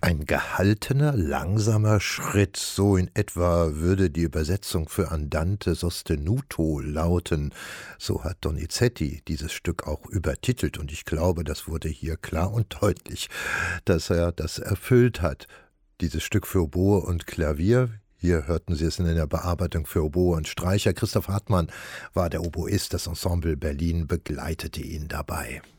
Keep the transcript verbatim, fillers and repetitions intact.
Ein gehaltener, langsamer Schritt, so in etwa würde die Übersetzung für Andante sostenuto lauten. So hat Donizetti dieses Stück auch übertitelt, und ich glaube, das wurde hier klar und deutlich, dass er das erfüllt hat. Dieses Stück für Oboe und Klavier. Hier hörten Sie es in der Bearbeitung für Oboe und Streicher. Christoph Hartmann war der Oboist, das Ensemble Berlin begleitete ihn dabei.